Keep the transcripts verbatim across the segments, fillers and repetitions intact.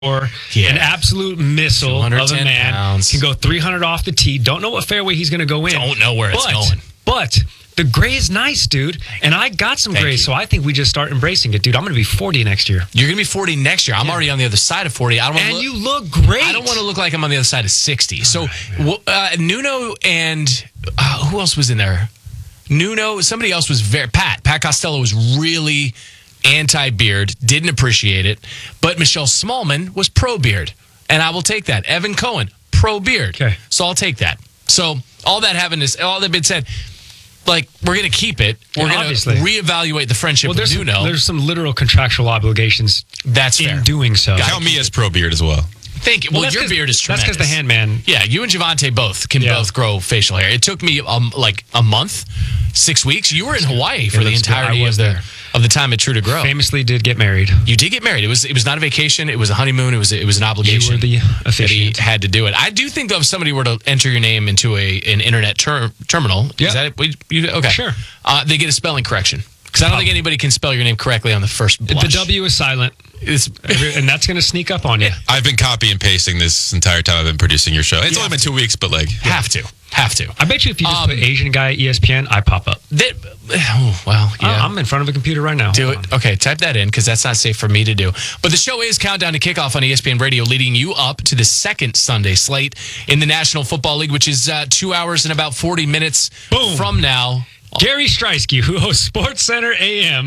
Yeah. An absolute missile of a man. Pounds. Can go three hundred off the tee. Don't know what fairway he's going to go in. Don't know where it's but, going. But the gray is nice, dude. And I got some Thank gray, you. so I think we just start embracing it, dude. I'm going to be forty next year. You're going to be forty next year. I'm Yeah. already on the other side of forty. I don't want And look, you look great. I don't want to look like I'm on the other side of sixty. So, uh, Nuno and uh, who else was in there? Nuno, somebody else was very, Pat. Pat Costello was really anti-beard, didn't appreciate it. But Michelle Smallman was pro-beard. And I will take that. Evan Cohen, pro-beard. Okay. So I'll take that. So all that having is, all that being said, like, we're going to keep it. We're Yeah, going obviously. to reevaluate the friendship Well, there's with some, Nuno. there's some literal contractual obligations That's in fair. doing so. Got Count me as pro beard as well. Thank you. Well, that's your 'cause- beard is tremendous. That's because the handman. Yeah, you and Javante both can Yeah. both grow facial hair. It took me um, like a month, six weeks. You were in Hawaii for It the looks good. entirety I was of the there. of the time at True to Grow. Famously did get married. You did get married. It was it was not a vacation. It was a honeymoon. It was it was an obligation. You were the that officiant. he had to do it. I do think though, if somebody were to enter your name into a an internet ter- terminal, Yeah. is that it? We- you- okay, Sure. Uh, they get a spelling correction because I don't think anybody can spell your name correctly on the first blush. The W is silent, It's, and that's going to sneak up on you. I've been copy and pasting this entire time I've been producing your show. It's You only been have two weeks, but like, have to have to. I bet you if you just Um, put Asian guy at E S P N, I pop up. That, oh, well, yeah. I'm in front of a computer right now. Do Hold it. on. Okay, type that in because that's not safe for me to do. But the show is Countdown to Kickoff on E S P N Radio, leading you up to the second Sunday slate in the National Football League, which is uh, two hours and about forty minutes Boom. from now. Gary Streisky, who hosts Sports Center A M.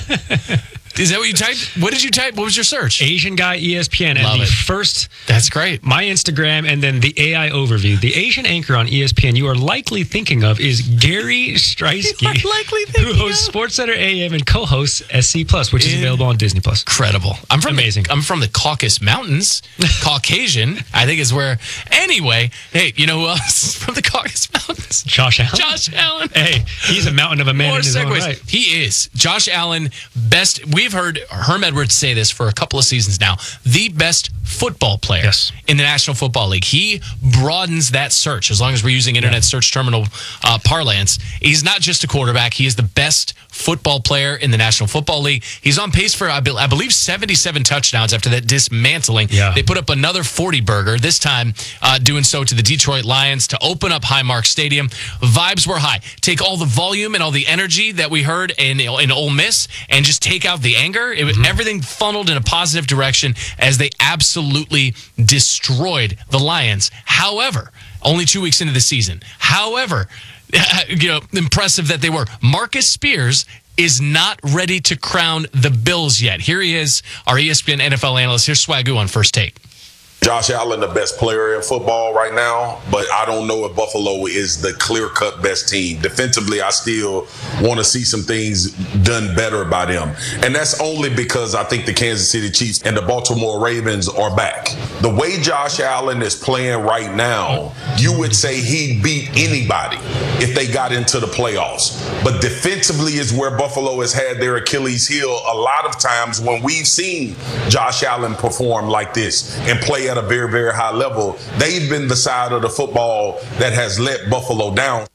Is that what you typed? What did you type? What was your search? Asian guy E S P N. And Love the it. first, That's great. my Instagram, and then the A I overview. The Asian anchor on E S P N you are likely thinking of is Gary Streisky, You are likely who thinking hosts of. Sports Center A M and co-hosts S C Plus, which is In- available on Disney Plus. Incredible. I'm from Amazing. The, I'm from the Caucasus Mountains. Caucasian, I think, is where. Anyway, hey, you know who else is from the Caucasus Mountains? Josh Allen. Josh Allen. Hey, he's a mountain of a man More in his own segues. right. He is. Josh Allen, best. We've heard Herm Edwards say this for a couple of seasons now. The best football player Yes. in the National Football League. He broadens that search as long as we're using internet search terminal uh, parlance. He's not just a quarterback. He is the best football player in the National Football League. He's on pace for, I, be- I believe, seventy-seven touchdowns after that dismantling. Yeah. They put up another forty burger, this time uh, doing so to the Detroit Lions to open up Highmark Stadium. Vibes were high. Take all the volume and all the energy that we heard in, in Ole Miss and just take out the anger. It was everything funneled in a positive direction as they absolutely destroyed the Lions. However, only two weeks into the season. However, you know, impressive that they were. Marcus Spears is not ready to crown the Bills yet. Here he is, our E S P N N F L analyst. Here's Swagoo on First Take. Josh Allen, the best player in football right now, but I don't know if Buffalo is the clear-cut best team. Defensively, I still want to see some things done better by them. And that's only because I think the Kansas City Chiefs and the Baltimore Ravens are back. The way Josh Allen is playing right now, you would say he'd beat anybody if they got into the playoffs. But defensively is where Buffalo has had their Achilles heel a lot of times when we've seen Josh Allen perform like this and play at a very, very high level. They've been the side of the football that has let Buffalo down.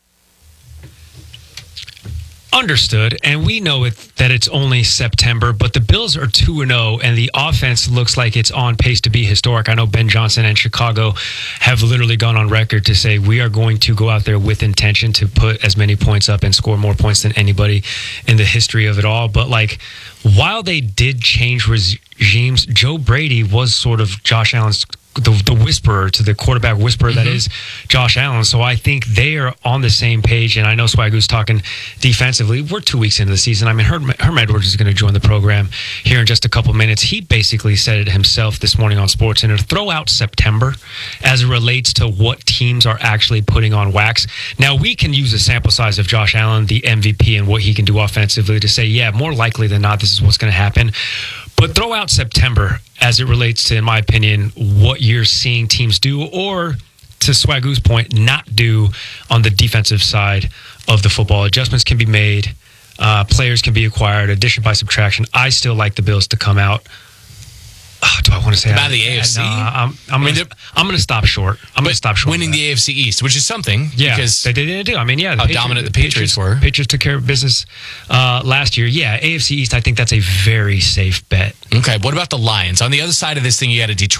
Understood, and we know it that it's only September, but the Bills are two and oh, and the offense looks like it's on pace to be historic. I know Ben Johnson and Chicago have literally gone on record to say we are going to go out there with intention to put as many points up and score more points than anybody in the history of it all. But like, while they did change regimes, Joe Brady was sort of Josh Allen's The, the whisperer to the quarterback whisperer that is Josh Allen. So I think they are on the same page. And I know Swagoo's talking defensively. We're two weeks into the season. I mean, Herm, Herm Edwards is going to join the program here in just a couple minutes. He basically said it himself this morning on SportsCenter. Throw out September as it relates to what teams are actually putting on wax. Now, we can use a sample size of Josh Allen, the M V P, and what he can do offensively to say, yeah, more likely than not, this is what's going to happen. But throw out September as it relates to, in my opinion, what you're seeing teams do, or to Swagoo's point, not do on the defensive side of the football. Adjustments can be made. Uh, players can be acquired. Addition by subtraction. I still like the Bills to come out Oh, do I want to say About I- the A F C? No, I'm, I'm mean, going to I'm going to stop short. I'm going to stop short. Winning of that. the A F C East, which is something. Yeah, because they, they didn't do. I mean, yeah, the how dominant the Patriots were. Patriots took care of business uh, last year. Yeah, A F C East. I think that's a very safe bet. Okay, what about the Lions? On the other side of this thing, you had a Detroit